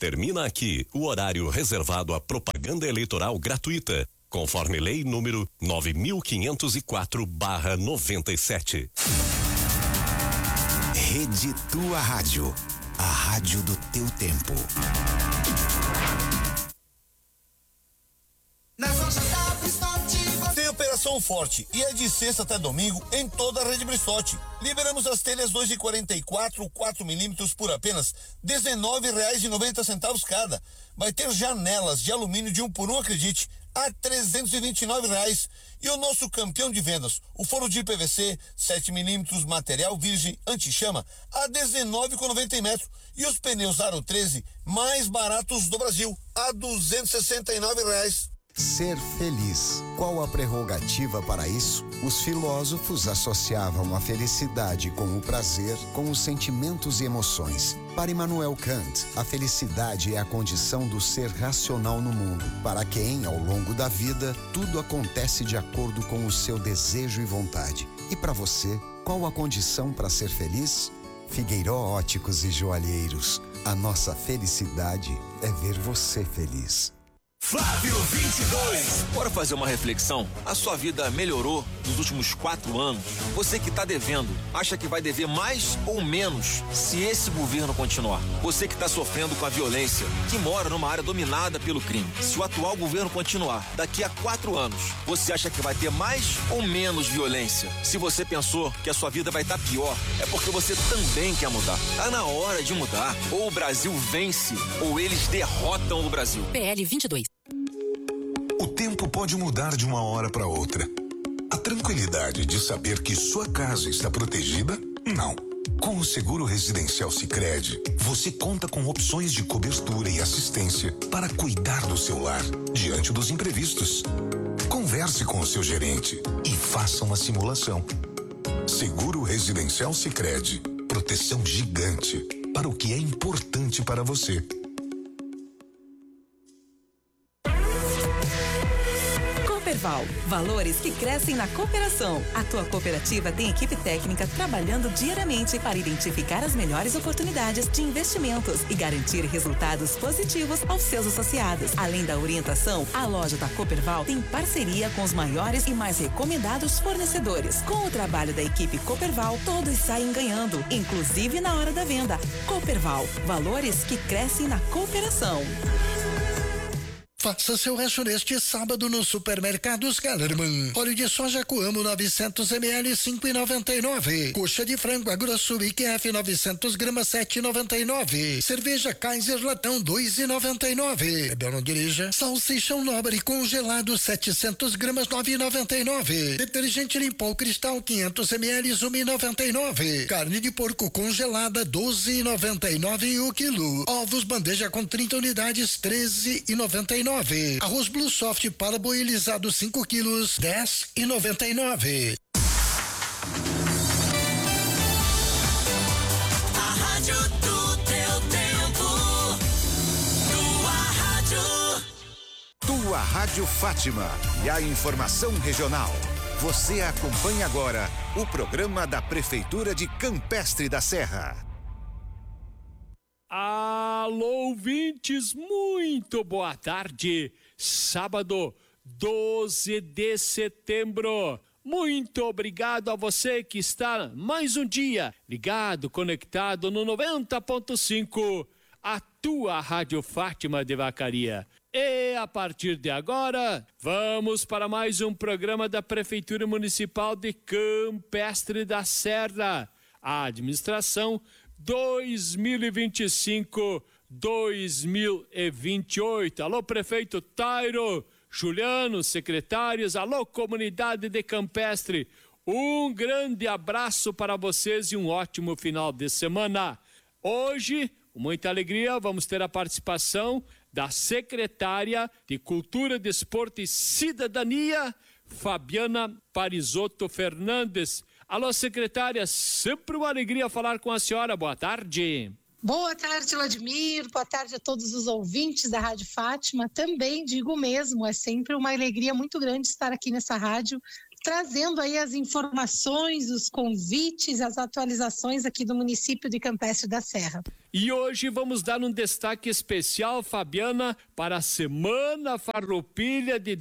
Termina aqui o horário reservado à propaganda eleitoral gratuita, conforme lei número 9504/97. Rede Tua Rádio, a rádio do teu tempo. Tem Operação Forte e é de sexta até domingo em toda a rede Bristotti. Liberamos as telhas 2,44, 4 milímetros por apenas R$19,90 cada. Vai ter janelas de alumínio de 1 por 1, acredite, a R$329. E o nosso campeão de vendas, o forno de PVC 7 milímetros, material virgem anti-chama, a R$19,90 em metro. E os pneus Aro 13 mais baratos do Brasil, a R$269. Ser feliz. Qual a prerrogativa para isso? Os filósofos associavam a felicidade com o prazer, com os sentimentos e emoções. Para Immanuel Kant, a felicidade é a condição do ser racional no mundo, para quem, ao longo da vida, tudo acontece de acordo com o seu desejo e vontade. E para você, qual a condição para ser feliz? Figueiró Óticos e Joalheiros. A nossa felicidade é ver você feliz. Flávio 22. Bora fazer uma reflexão? A sua vida melhorou nos últimos 4 anos? Você que está devendo, acha que vai dever mais ou menos se esse governo continuar? Você que está sofrendo com a violência, que mora numa área dominada pelo crime, se o atual governo continuar, daqui a 4 anos, você acha que vai ter mais ou menos violência? Se você pensou que a sua vida vai estar pior, é porque você também quer mudar. Tá na hora de mudar. Ou o Brasil vence, ou eles derrotam o Brasil. PL 22. O tempo pode mudar de uma hora para outra. A tranquilidade de saber que sua casa está protegida? Não. Com o Seguro Residencial Sicredi, você conta com opções de cobertura e assistência para cuidar do seu lar diante dos imprevistos. Converse com o seu gerente e faça uma simulação. Seguro Residencial Sicredi. Proteção gigante para o que é importante para você. Cooperval, valores que crescem na cooperação. A tua cooperativa tem equipe técnica trabalhando diariamente para identificar as melhores oportunidades de investimentos e garantir resultados positivos aos seus associados. Além da orientação, a loja da Cooperval tem parceria com os maiores e mais recomendados fornecedores. Com o trabalho da equipe Cooperval, todos saem ganhando, inclusive na hora da venda. Cooperval, valores que crescem na cooperação. Faça seu rancho neste sábado no Supermercados Kellerman. Óleo de soja Coamo 900 ml 5,99. Coxa de frango Agrosul IQF 900 gramas 7,99. Cerveja Kaiser Latão 2,99. Bebeu, não dirija. Salsichão Nobre congelado 700 gramas 9,99. Detergente Limpol Cristal 500 ml 1,99. Carne de porco congelada 12,99 o quilo. Ovos bandeja com 30 unidades 13,99. Arroz Blue Soft parboilizado 5 quilos 10,99. A rádio do teu tempo. Tua rádio. Tua Rádio Fátima e a informação regional. Você acompanha agora o programa da Prefeitura de Campestre da Serra. Alô, ouvintes, muito boa tarde. Sábado, 12 de setembro. Muito obrigado a você que está mais um dia ligado, conectado no 90.5, a tua Rádio Fátima de Vacaria. E a partir de agora, vamos para mais um programa da Prefeitura Municipal de Campestre da Serra. A administração 2025-2028. Alô, prefeito Tairo, Juliano, secretários, alô, comunidade de Campestre. Um grande abraço para vocês e um ótimo final de semana. Hoje, com muita alegria, vamos ter a participação da secretária de Cultura, Desporto e Cidadania, Fabiana Parisotto Fernandes. Alô, secretária, sempre uma alegria falar com a senhora. Boa tarde. Boa tarde, Vladimir. Boa tarde a todos os ouvintes da Rádio Fátima. Também digo mesmo, é sempre uma alegria muito grande estar aqui nessa rádio, trazendo aí as informações, os convites, as atualizações aqui do município de Campestre da Serra. E hoje vamos dar um destaque especial, Fabiana, para a Semana Farroupilha de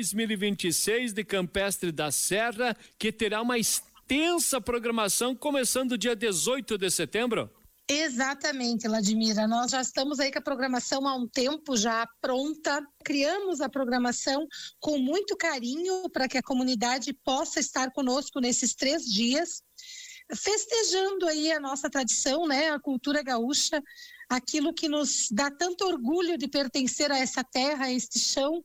2026 de Campestre da Serra, que terá uma extensa programação começando dia 18 de setembro. Exatamente, Ladimira. Nós já estamos aí com a programação há um tempo já pronta. Criamos a programação com muito carinho para que a comunidade possa estar conosco nesses 3 dias, festejando aí a nossa tradição, né? A cultura gaúcha, aquilo que nos dá tanto orgulho de pertencer a essa terra, a este chão,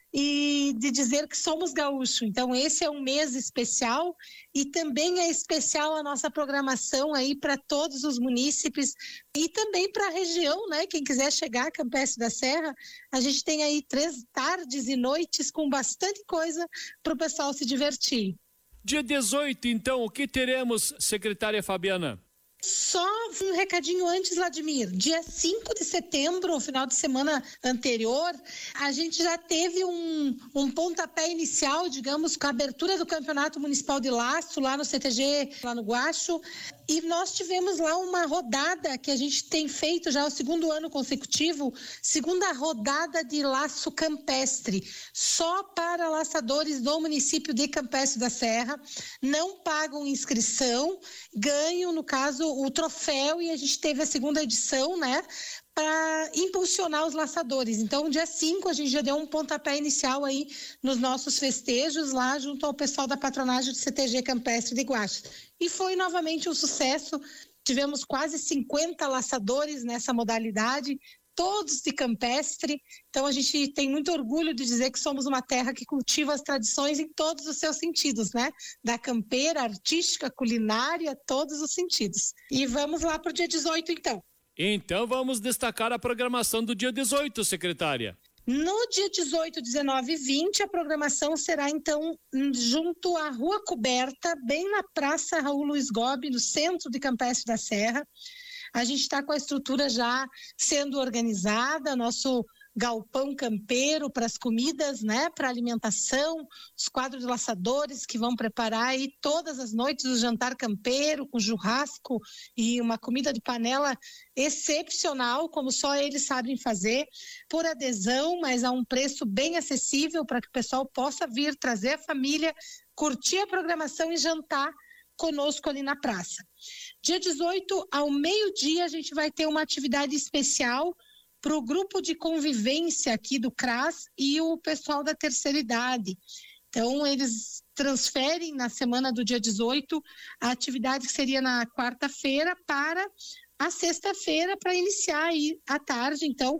e de dizer que somos gaúchos. Então esse é um mês especial e também é especial a nossa programação aí para todos os munícipes e também para a região, né? Quem quiser chegar a Campestre da Serra, a gente tem aí 3 tardes e noites com bastante coisa para o pessoal se divertir. Dia 18, então, o que teremos, secretária Fabiana? Só um recadinho antes, Vladimir. Dia 5 de setembro, final de semana anterior, a gente já teve um pontapé inicial, digamos, com a abertura do Campeonato Municipal de Laço, lá no CTG, lá no Guacho. E nós tivemos lá uma rodada que a gente tem feito já o 2º ano consecutivo, 2ª rodada de laço campestre, só para laçadores do município de Campestre da Serra. Não pagam inscrição, ganham, no caso, o troféu, e a gente teve a 2ª edição, né, para impulsionar os laçadores. Então, dia 5, a gente já deu um pontapé inicial aí nos nossos festejos lá junto ao pessoal da patronagem do CTG Campestre de Guaxes. E foi novamente um sucesso. Tivemos quase 50 laçadores nessa modalidade, todos de campestre. Então a gente tem muito orgulho de dizer que somos uma terra que cultiva as tradições em todos os seus sentidos, né? Da campeira, artística, culinária, todos os sentidos. E vamos lá para o dia 18, então. Então vamos destacar a programação do dia 18, secretária. No dia 18, 19 e 20, a programação será, então, junto à Rua Coberta, bem na Praça Raul Luiz Gobi, no centro de Campestre da Serra. A gente está com a estrutura já sendo organizada, nosso galpão campeiro para as comidas, né, para alimentação, os quadros de laçadores que vão preparar aí todas as noites o jantar campeiro com churrasco e uma comida de panela excepcional, como só eles sabem fazer, por adesão, mas a um preço bem acessível para que o pessoal possa vir, trazer a família, curtir a programação e jantar conosco ali na praça. Dia 18, ao meio-dia, a gente vai ter uma atividade especial para o grupo de convivência aqui do CRAS e o pessoal da terceira idade. Então, eles transferem na semana do dia 18 a atividade que seria na quarta-feira para a sexta-feira, para iniciar aí à tarde, então,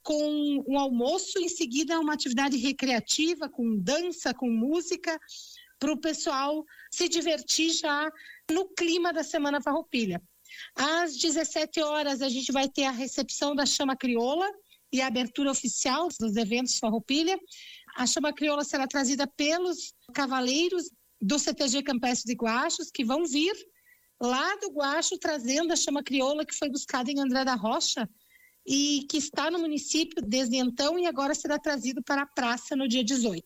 com um almoço, em seguida uma atividade recreativa, com dança, com música, para o pessoal se divertir já no clima da Semana Farroupilha. Às 17 horas, a gente vai ter a recepção da Chama Crioula e a abertura oficial dos eventos Farroupilha. A Chama Crioula será trazida pelos cavaleiros do CTG Campestre de Guaxos, que vão vir lá do Guaxo trazendo a Chama Crioula, que foi buscada em André da Rocha e que está no município desde então e agora será trazido para a praça no dia 18.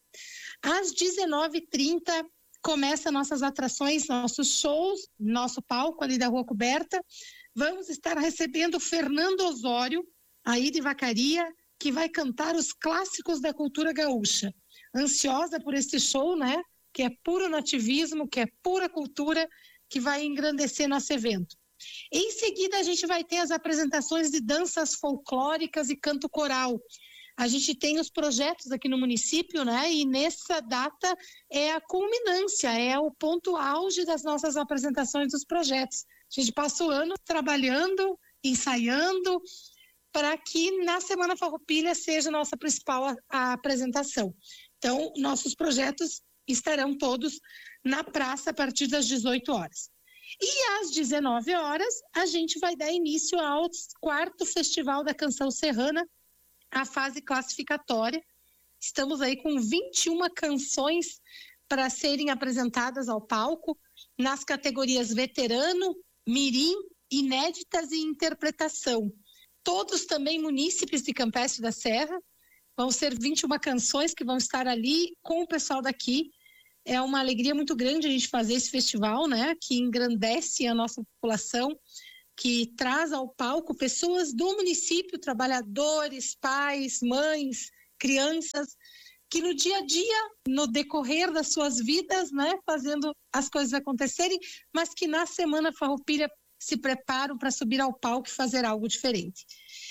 Às 19h30, começam nossas atrações, nossos shows, nosso palco ali da Rua Coberta. Vamos estar recebendo o Fernando Osório, aí de Vacaria, que vai cantar os clássicos da cultura gaúcha. Ansiosa por este show, né? Que é puro nativismo, que é pura cultura, que vai engrandecer nosso evento. Em seguida, a gente vai ter as apresentações de danças folclóricas e canto coral. A gente tem os projetos aqui no município, né? E nessa data é a culminância, é o ponto auge das nossas apresentações dos projetos. A gente passa o ano trabalhando, ensaiando, para que na Semana Farroupilha seja a nossa principal apresentação. Então, nossos projetos estarão todos na praça a partir das 18 horas. E às 19 horas, a gente vai dar início ao 4º Festival da Canção Serrana, a fase classificatória. Estamos aí com 21 canções para serem apresentadas ao palco nas categorias veterano, mirim, inéditas e interpretação. Todos também munícipes de Campestre da Serra. Vão ser 21 canções que vão estar ali com o pessoal daqui. É uma alegria muito grande a gente fazer esse festival, né? Que engrandece a nossa população, que traz ao palco pessoas do município, trabalhadores, pais, mães, crianças, que no dia a dia, no decorrer das suas vidas, né, fazendo as coisas acontecerem, mas que na Semana Farroupilha se preparam para subir ao palco e fazer algo diferente.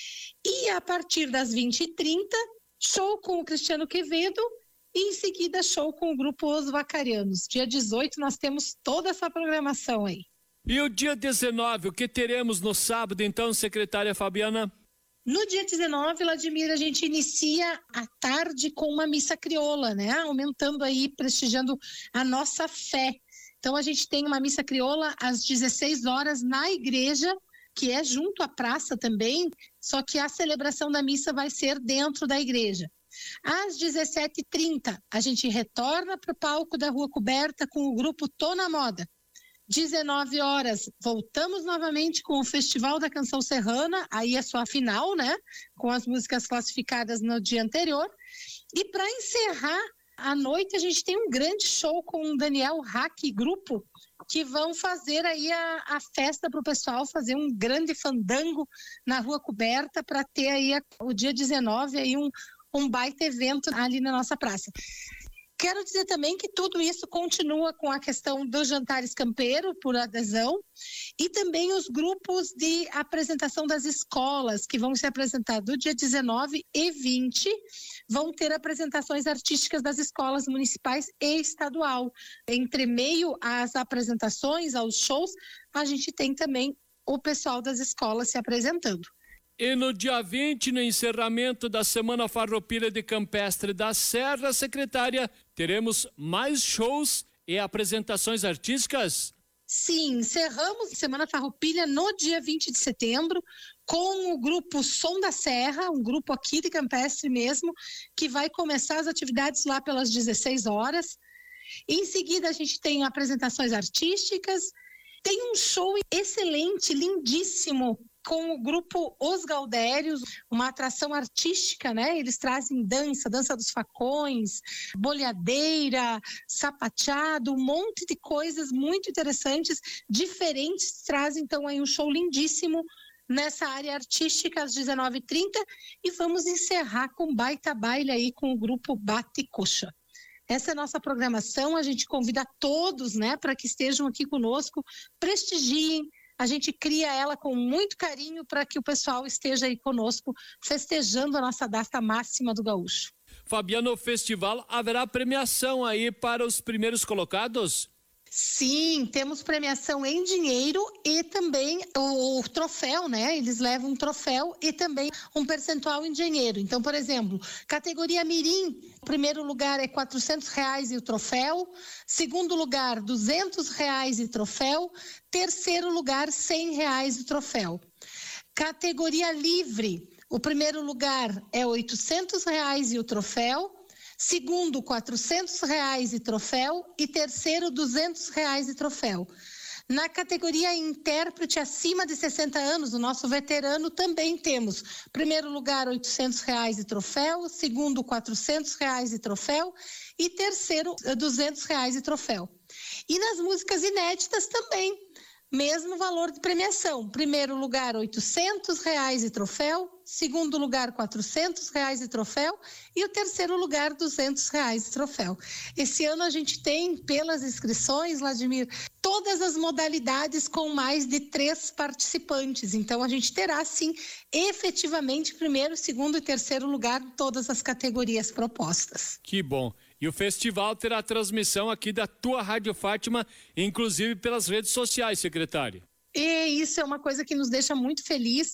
E a partir das 20h30, show com o Cristiano Quevedo e em seguida show com o grupo Os Vacarianos. Dia 18 nós temos toda essa programação aí. E o dia 19, o que teremos no sábado, então, secretária Fabiana? No dia 19, Vladimir, a gente inicia a tarde com uma missa crioula, né? Aumentando aí, prestigiando a nossa fé. Então, a gente tem uma missa crioula às 16 horas na igreja, que é junto à praça também, só que a celebração da missa vai ser dentro da igreja. Às 17h30, a gente retorna para o palco da Rua Coberta com o grupo Tô na Moda. 19 horas, voltamos novamente com o Festival da Canção Serrana, aí é só a final, né? Com as músicas classificadas no dia anterior. E para encerrar a noite, a gente tem um grande show com o Daniel Hack e grupo, que vão fazer aí a festa para o pessoal, fazer um grande fandango na Rua Coberta para ter aí o dia 19, aí um baita evento ali na nossa praça. Quero dizer também que tudo isso continua com a questão dos jantares campeiro por adesão e também os grupos de apresentação das escolas que vão se apresentar do dia 19 e 20, vão ter apresentações artísticas das escolas municipais e estadual. Entre meio às apresentações, aos shows, a gente tem também o pessoal das escolas se apresentando. E no dia 20, no encerramento da Semana Farroupilha de Campestre da Serra, secretária, teremos mais shows e apresentações artísticas? Sim, encerramos a Semana Farroupilha no dia 20 de setembro com o grupo Som da Serra, um grupo aqui de Campestre mesmo, que vai começar as atividades lá pelas 16 horas. Em seguida, a gente tem apresentações artísticas, tem um show excelente, lindíssimo, com o grupo Os Galdérios, uma atração artística, né? Eles trazem dança dos facões, boleadeira, sapateado, um monte de coisas muito interessantes, diferentes, trazem então aí um show lindíssimo nessa área artística às 19h30 e vamos encerrar com baita baile aí com o grupo Bate Coxa. Essa é a nossa programação, a gente convida todos, né, para que estejam aqui conosco, prestigiem. A gente cria ela com muito carinho para que o pessoal esteja aí conosco, festejando a nossa data máxima do gaúcho. Fabiana, no festival haverá premiação aí para os primeiros colocados? Sim, temos premiação em dinheiro e também o troféu, né? Eles levam um troféu e também um percentual em dinheiro. Então, por exemplo, categoria Mirim, primeiro lugar é R$400 e o troféu, segundo lugar R$200 e troféu, terceiro lugar R$100 o troféu. Categoria Livre, o primeiro lugar é R$800 e o troféu, segundo, R$400 e troféu e terceiro, R$200 e troféu. Na categoria intérprete acima de 60 anos, o nosso veterano, também temos primeiro lugar R$800 e troféu, segundo, R$400 e troféu e terceiro, R$200 e troféu. E nas músicas inéditas também, mesmo valor de premiação. Primeiro lugar, R$800 e troféu, segundo lugar, R$400 e troféu e o terceiro lugar, R$200 e troféu. Esse ano a gente tem, pelas inscrições, Vladimir, todas as modalidades com mais de 3 participantes. Então a gente terá, sim, efetivamente, primeiro, segundo e terceiro lugar em todas as categorias propostas. Que bom. E o festival terá transmissão aqui da tua Rádio Fátima, inclusive pelas redes sociais, secretária. E isso é uma coisa que nos deixa muito feliz,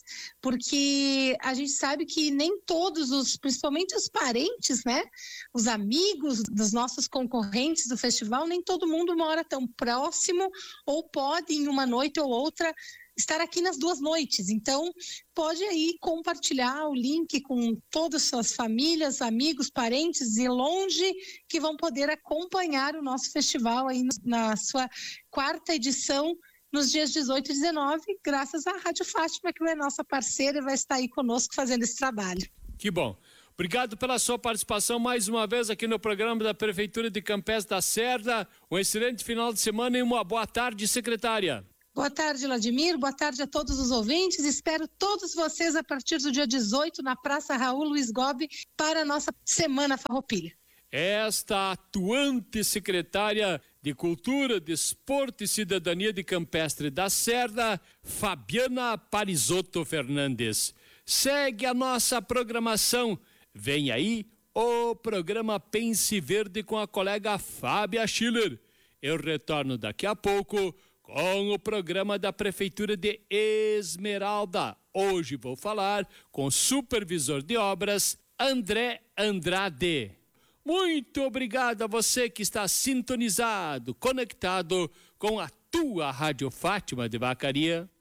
porque a gente sabe que nem todos principalmente os parentes, né? Os amigos dos nossos concorrentes do festival, nem todo mundo mora tão próximo ou pode em uma noite ou outra estar aqui nas 2 noites. Então, pode aí compartilhar o link com todas as suas famílias, amigos, parentes de longe que vão poder acompanhar o nosso festival aí na sua 4ª edição, nos dias 18 e 19, graças à Rádio Fátima, que é nossa parceira e vai estar aí conosco fazendo esse trabalho. Que bom. Obrigado pela sua participação mais uma vez aqui no programa da Prefeitura de Campestre da Serra. Um excelente final de semana e uma boa tarde, secretária. Boa tarde, Vladimir. Boa tarde a todos os ouvintes. Espero todos vocês a partir do dia 18 na Praça Raul Luiz Gobi para a nossa Semana Farroupilha. Esta atuante secretária de Cultura, Desporto e Cidadania de Campestre da Serra, Fabiana Parisotto Fernandes. Segue a nossa programação. Vem aí o programa Pense Verde com a colega Fábia Schiller. Eu retorno daqui a pouco com o programa da Prefeitura de Esmeralda. Hoje vou falar com o supervisor de obras, André Andrade. Muito obrigado a você que está sintonizado, conectado com a tua Rádio Fátima de Vacaria.